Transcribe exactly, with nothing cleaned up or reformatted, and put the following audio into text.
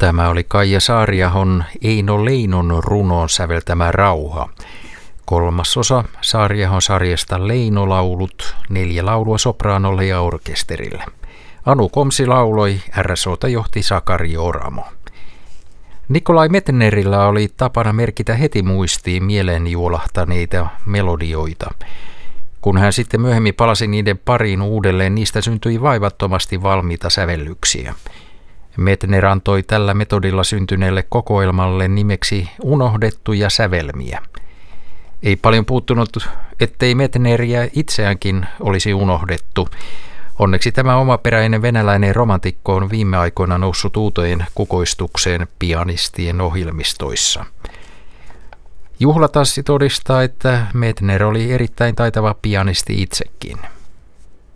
Tämä oli Kaija Saariahon Eino Leinon runoon säveltämä Rauha. Kolmas osa Saariahon sarjasta Leino-laulut, neljä laulua sopraanolle ja orkesterille. Anu Komsi lauloi, R S O:ta johti Sakari Oramo. Nikolai Metnerillä oli tapana merkitä heti muistiin mieleen juolahtaneita melodioita. Kun hän sitten myöhemmin palasi niiden pariin uudelleen, niistä syntyi vaivattomasti valmiita sävellyksiä. Metner antoi tällä metodilla syntyneelle kokoelmalle nimeksi Unohdettuja sävelmiä. Ei paljon puuttunut, ettei Metneriä itseäänkin olisi unohdettu. Onneksi tämä omaperäinen venäläinen romantikko on viime aikoina noussut uuteen kukoistukseen pianistien ohjelmistoissa. Juhlatanssi todistaa, että Metner oli erittäin taitava pianisti itsekin.